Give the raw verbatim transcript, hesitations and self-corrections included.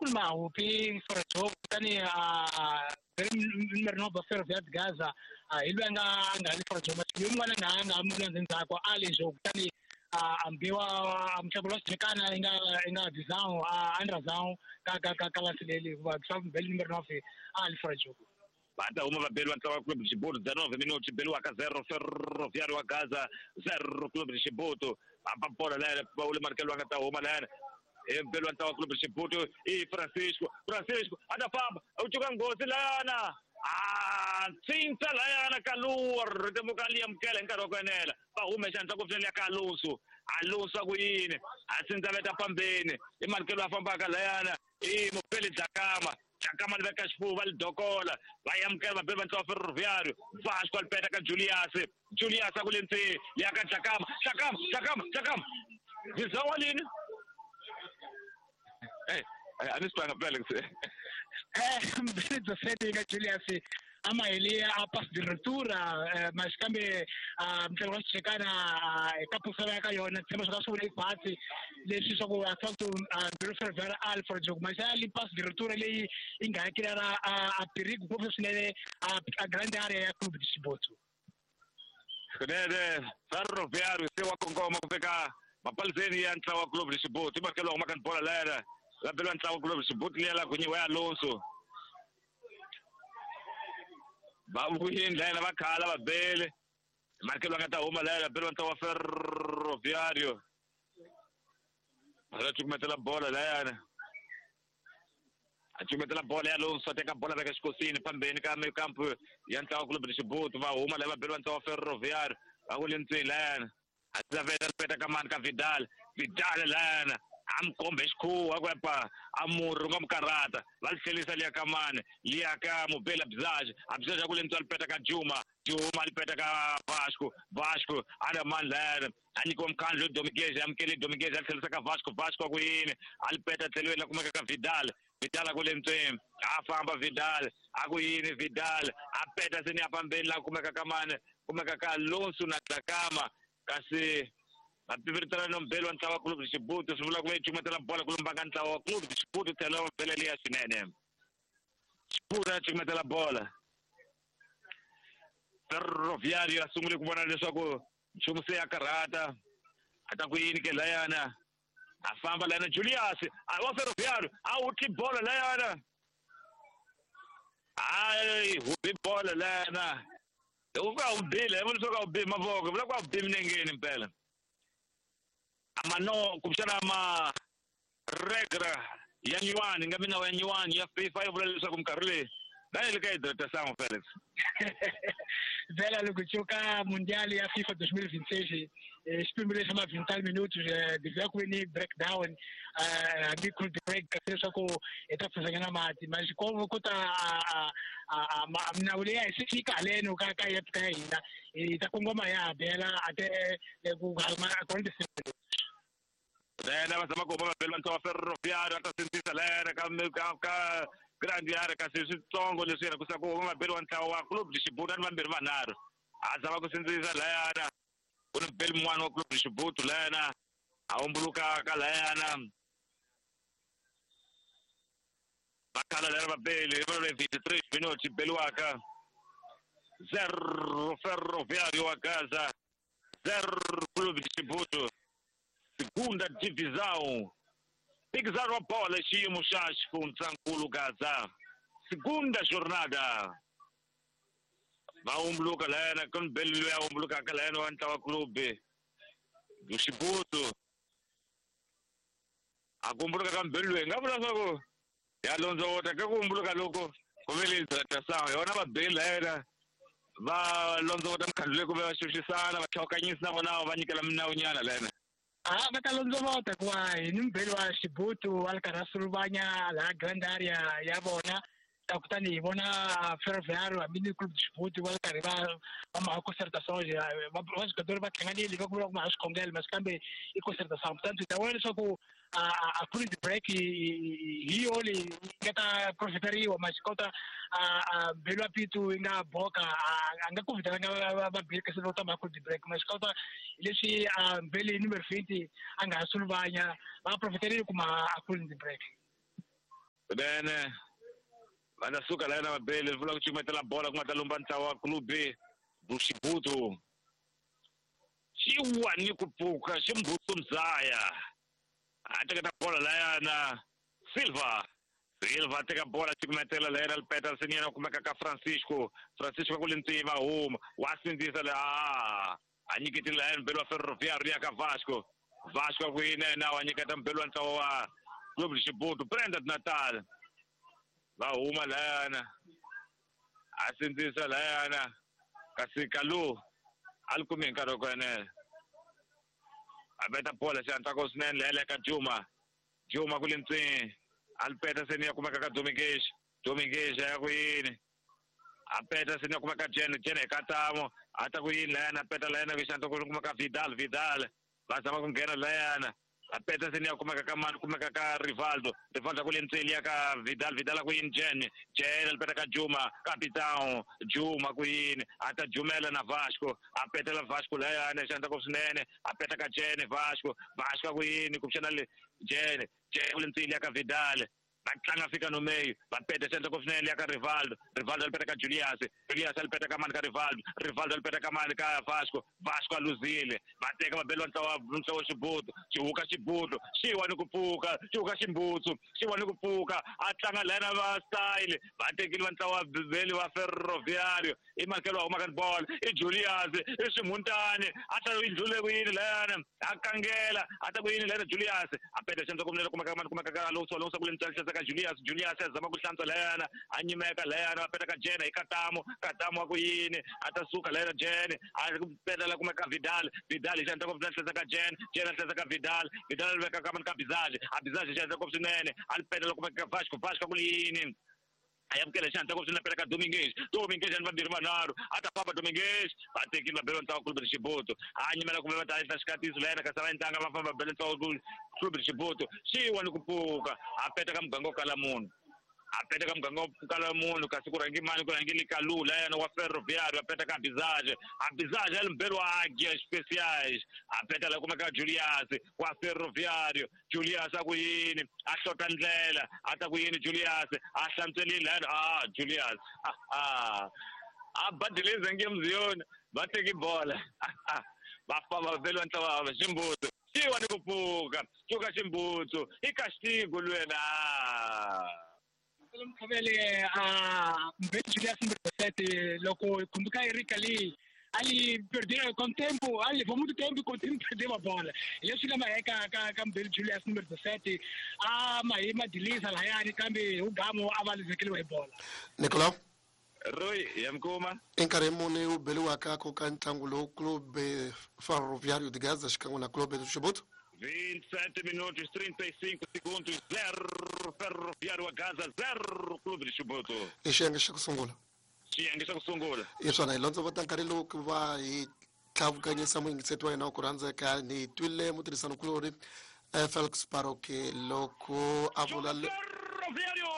ma upi for job tani a numero no Ferroviário de Gaza ilwe nga nga for job yumwana nga nga ambulance nzakho ali job tani ambiwa amchabulo sikana inga inga visão andra zão ka ka ka kala sileli va sabe bel numero nove ali for job baada uma babelo antawa club de Chibuto dezenove minutos belo a zero Ferroviário a Gaza zero club de Chibuto papa por lá Paulo Marcelo anga tá uma lá e belo antawa club de Chibuto e Francisco Francisco ada fab o jogan gozi lana ah cinta lana kalur de mukali amkele nkaro kwenela pa umeshanta kufunela kalusu alusa kuyini asinta beta pambeni imarkelo afamba kalana e mopeli zakama Chakama libeka xifuva lidokola vayamukela vabeli va Ferroviário Vasco alipeta ka Julius Julius akule ntseni yaka Chakama Chakama Chakama Chakama ngizawa lini eh anisipanga phela ngise eh mbizo seti ka Julius ama ile a passe de retour mas kambe mtelo wa chekana ekapusa ka yona tsema saka sule iphatsi leswi swa ku atfakto belo Ferroviário al for jogo mas ali passe de retour leyi ingakira a perigo profissionale a grande área ya clube de Chibuto Kudede Ferroviário se wa kongoma kupeka mapalzeni ya ntlawa clube de Chibuto imakelo makan bola lera la belo ntlawa clube de Chibuto lela kunyiwa Alonso babu yindlela bakhala babele markelo ngata uma la belo ntawa Ferroviário ara tukumetela bola la yana atukumetela bola ya Alonso teka bola beka xikosini pambeni ka meio campo ya ntlawa clube de Chibuto va uma la belo ntawa Ferroviário akulentsini la yana azaveta peta ka man ka Vidal Vidal la yana amkombe xikhuwa kwepa amurru ngamkarata valihlelisha liyakamane liyaka mobela bzaji abzaji akule mtu alipeta ka Juma Juma alipeta ka Vasco Vasco ana mandla aniko mkhandlo Dominguez amkele Dominguez alihlelisha ka Vasco Vasco akuyini alipeta thelwela kumeka ka Vidal Vidal akule mtu afamba Vidal akuyini Vidal apeta seni apambeni la kumeka kamane kumeka ka Alonso na Zakama kasi Apivirtana no belo ntlawa clube de Chibuto sivula ku chumetela bola kulumbanga ntlawa clube de Chibuto tela bela liya swinene Chibuto chumetela bola Ferroviário asungule ku vona leswaku nchumu se ya karata ata ku yini ke layana afamba lana Julius a wa Ferroviário a uthi bola layana ai hubi bola lana uka ubile vula soka ubi mavoko vula ku ubi mnengeni impela amano kupshana ma regra ya nyuani ngabe na ya nyuani ya FIFA yovula leswaku mkarhile dai le ka hidrata sangu Felix vela lukuchuka mundial ya FIFA dois mil e vinte e seis espimule sama vinte minutos devia kuni breakdown a micro break kasi ko eta fazanga mati mas como kota a a mnaulia isifika leno ka ka yetka ina ita kongoma ya bela ate ku halma akonde Dena basama ko ba belo ntwa Ferroviário ata sentisa lera ka ka grande área ka se tsongo leswi ku sa ko ba belo ntwa club de Chibuto na mbiri vanharhu azama ku sentisa lera ku ni belo mwana wa club de Chibuto lena aumbuluka ka lena bakala lera ba belo ba vinte-três minutos belo aka zero Ferroviário a Gaza zero clube de Chibuto segunda divisão Pixar a bola Chimo Chacho com Tranquilo Gaza segunda jornada va um bloco lá com belo é um bloco lá no antawa clube do Chibuto a kumbuluka ka belo ngabula sako ya Alonso wota ka kumbuluka loko kumeleza tasawa yona ba belo era va Alonso wota mkhandle ku va shushisana va chokanyisa bona va nyikela mnawu nyana lena Ah, batalonzo vota kwa inimbelo wa Chibuto alkarasulubanya la grande area ya bona takutani bona Ferroviário amini clube de Chibuto walkariba ama concertação já vamos que dor batengani liga com mais congel mas cambe e concertação portanto então ele só com a a clube de break e oli ngata profitari wa mas kota a belo apito inga boca anga kuvita nga ba bile kasi nota ma clube de break mas kota ele se a belo número vinte anga sulubanya ba profitari kuma a clube de break Bene. Vanasuka lana mabele vula kuchumetela bola kuma talumba ntawa klubi Bushibutu. Chiwani kupuka shimbutu mzaya. Ataka bola lana Silva. Silva teka bola chikumetela lana Peter Seniano kumeka Francisco. Francisco kulintima um wasindisa la anyikitila mbelwa Ferroviário ya Vasco. Vasco kuine na anyikata mbelwa ntawa Clube Bushibutu Brenda Natal. Va uma lana asindisa lana kasikalu alkuminkaro kwene abeta bola santa kosnen lele ka Juma Juma kulimtsi alpeta senia kumaka ka Domingues Domingues ya kuyini apeta senia kumaka Jen Jen katamo ata kuyini lana peta lana visanta kumaka Vidal Vidal basama kungena lana apeta senia kumaka kama kumaka ka Rivaldo Rivaldo kulimtsi ka Vidal Vidal kuyini Jen Jen alpeta ka Juma capitão Juma kuyini ata Jumela na Vasco apeta la Vasco lana santa kosnene apeta ka Jen Vasco Vasco kuyini kushana Jen Jen kulimtsi ka Vidal Batlanga fika no meio, bapete senta kofnele ka Rivaldo, Rivaldo alpeta ka Julius, Julius alpeta ka man ka Rivaldo, Rivaldo alpeta ka man ka Vasco, Vasco aluzile, bateka mabelo ntawa ntawa Shibutu, chiuka Shibutu, shiwa nikupuka, chiuka Shimbutsu, shiwa nikupuka, atlanga lena va style, batekile ntawa beli wa Ferroviário, imakelo uma kan ball, e Julius, e Shimuntani, ata indlule kuyini lena, akangela, ata kuyini lena Julius, apete senta kofnele kuma ka man kuma ka Alonso Alonso kulentsha Julius Julius ezama kuhlanza lana anyimeka lana apeta ka Jena ikatamo katamo kuyini atasuka lana Jena akupeta la kuma ka Vidal Vidal janta ko kuhlanza ka Jen Jen hlanza ka Vidal Vidal veka kama ka Bizaje Abizaje janta ko sinene alpeta la kuma ka Vasco Vasco kulini ayamkele janta ko sinene ka Domingues Domingues janta birmanaro ata Papa Domingues bateki la belon tawo Clube Bushibutu anyimela kuma bata tashkati lana ka sabentanga mafamba belon tawo Clube Bushibutu shiwa nikupuka apeta ka mgango kala munhu apeta ka mgango kala munhu kasi kurangi mani kurangili kalula yana wa Ferroviário apeta ka Bizaje Bizaje alimbelo agia speciais apeta la kuma ka Julius wa Ferroviário Julius akuyini ahlota ndlela ata kuyini Julius ahlanzelile ah Julius ah abadilize ngemziyona bateki bola bafama belo ntawa Shimbutsu Chiwa nikupuka, chuka Shimbutsu, ikastigo lwena. Mkabele a mbele Julius number sete loko kumbuka Erika ali ali perdeu com tempo, ali foi muito tempo com tempo perdeu a bola. Eu chega mais ka ka ka mbele Julius number sete a mai madiliza la yani kambe ugamo avalize kile bola. Nicolau Roy yamkuma enkaremone ubeli wakako kantangulo Clube Ferroviário de Gaza shikango na Clube Bushibutu vinte e sete minutos trinta e cinco segundos zero Ferroviário a Gaza zero Clube Bushibutu ishenge shakusungula shiyenge shakusungula yesona ilonzo vatankarelo kuva i tlavukanyisa muingisetwa ina kuranza ka ni twile mutirisano kulori Felix Paroke loko avula Ferroviário